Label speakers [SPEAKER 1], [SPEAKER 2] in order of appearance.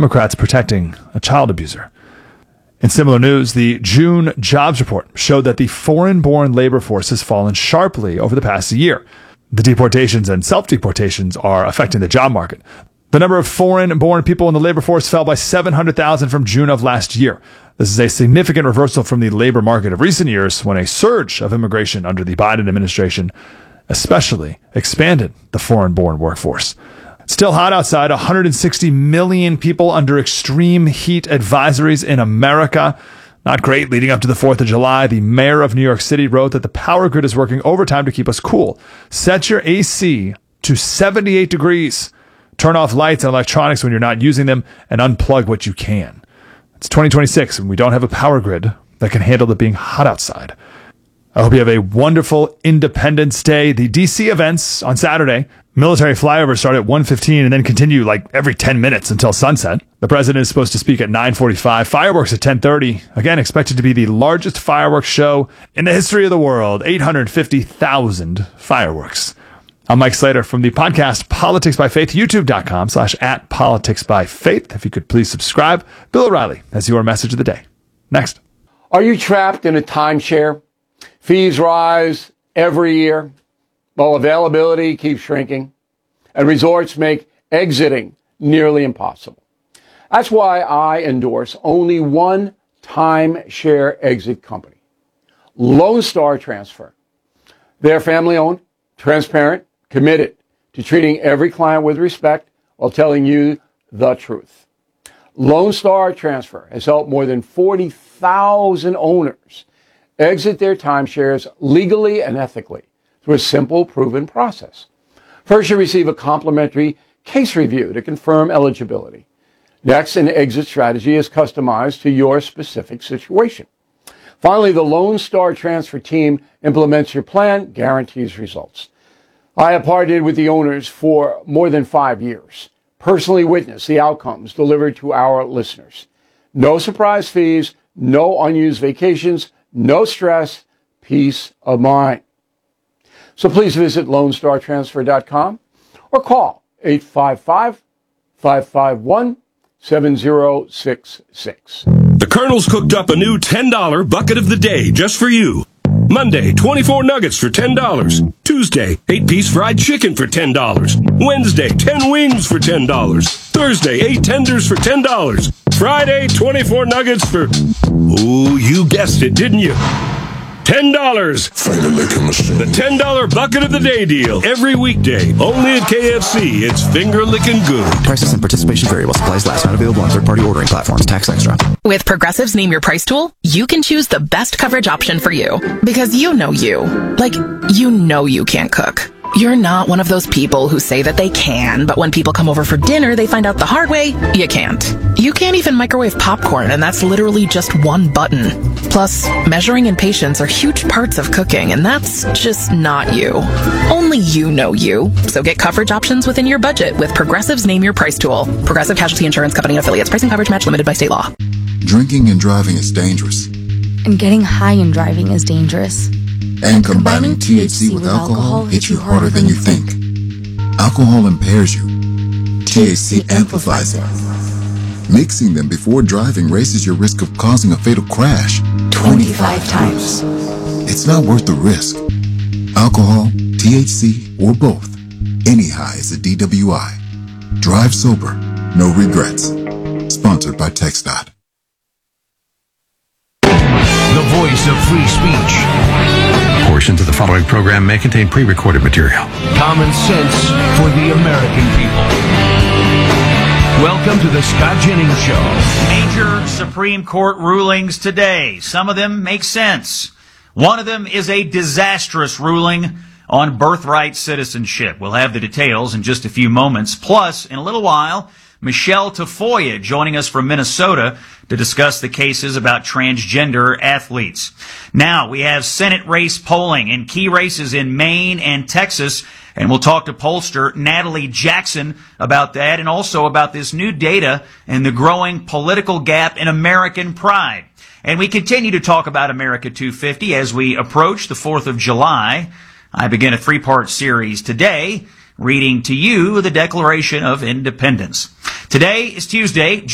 [SPEAKER 1] Democrats protecting a child abuser. In similar news, the June jobs report showed that the foreign-born labor force has fallen sharply over the past year. The deportations and self-deportations are affecting the job market. The number of foreign-born people in the labor force fell by 700,000 from June of last year. This is a significant reversal from the labor market of recent years, when a surge of immigration under the Biden administration especially expanded the foreign-born workforce. Still hot outside, 160 million people under extreme heat advisories in America. Not great leading up to the 4th of July. The mayor of New York City wrote that the power grid is working overtime to keep us cool. Set your AC to 78 degrees. Turn off lights and electronics when you're not using them, and unplug what you can. It's 2026 and we don't have a power grid that can handle it being hot outside. I hope you have a wonderful Independence Day. The DC events on Saturday, military flyovers start at 1:15 and then continue like every 10 minutes until sunset. The president is supposed to speak at 9:45, fireworks at 10:30. Again, expected to be the largest fireworks show in the history of the world, 850,000 fireworks. I'm Mike Slater from the podcast Politics by Faith, youtube.com/@politicsbyfaith. If you could please subscribe. Bill O'Reilly has your message of the day. Next.
[SPEAKER 2] Are you trapped in a timeshare? Fees rise every year, while availability keeps shrinking, and resorts make exiting nearly impossible. That's why I endorse only one timeshare exit company, Lone Star Transfer. They're family-owned, transparent, committed to treating every client with respect while telling you the truth. Lone Star Transfer has helped more than 40,000 owners exit their timeshares legally and ethically through a simple, proven process. First, you receive a complimentary case review to confirm eligibility. Next, an exit strategy is customized to your specific situation. Finally, the Lone Star Transfer team implements your plan, guarantees results. I have partnered with the owners for more than 5 years, personally witnessed the outcomes delivered to our listeners. No surprise fees, no unused vacations, no stress, peace of mind. So please visit LoneStarTransfer.com or call 855-551-7066.
[SPEAKER 3] The Colonel's cooked up a new $10 bucket of the day just for you. Monday, 24 nuggets for $10. Tuesday, 8-piece fried chicken for $10. Wednesday, 10 wings for $10. Thursday, 8 tenders for $10. Friday, 24 nuggets for... Oh, you guessed it, didn't you? $10.
[SPEAKER 4] Finger licking machine.
[SPEAKER 3] The $10 bucket of the day deal. Every weekday. Only at KFC. It's finger licking good.
[SPEAKER 5] Prices and participation vary while supplies last. Not available on third-party ordering platforms. Tax extra.
[SPEAKER 6] With Progressive's Name Your Price tool, you can choose the best coverage option for you. Because you know you. Like, you know you can't cook. You're not one of those people who say that they can, but when people come over for dinner, they find out the hard way, you can't. You can't even microwave popcorn, and that's literally just one button. Plus, measuring and patience are huge parts of cooking, and that's just not you. Only you know you. So get coverage options within your budget with Progressive's Name Your Price tool. Progressive Casualty Insurance Company and affiliates. Pricing coverage match limited by state law.
[SPEAKER 4] Drinking and driving is dangerous.
[SPEAKER 7] And getting high and driving is dangerous.
[SPEAKER 4] And combining THC with alcohol hits you harder than you think. Alcohol impairs you. THC amplifies it. Mixing them before driving raises your risk of causing a fatal crash
[SPEAKER 7] 25 times.
[SPEAKER 4] It's not worth the risk. Alcohol, THC, or both. Any high is a DWI. Drive sober. No regrets. Sponsored by TxDOT.
[SPEAKER 8] The voice of free speech. Portions of the following program may contain pre-recorded material. Common sense for the American people. Welcome to the Scott Jennings Show.
[SPEAKER 9] Major Supreme Court rulings today. Some of them make sense. One of them is a disastrous ruling on birthright citizenship. We'll have the details in just a few moments. Plus, in a little while, Michelle Tafoya joining us from Minnesota to discuss the cases about transgender athletes. Now, we have Senate race polling in key races in Maine and Texas, and we'll talk to pollster Natalie Jackson about that and also about this new data and the growing political gap in American pride. And we continue to talk about America 250 as we approach the 4th of July. I begin a 3-part series today, reading to you the Declaration of Independence. Today is Tuesday,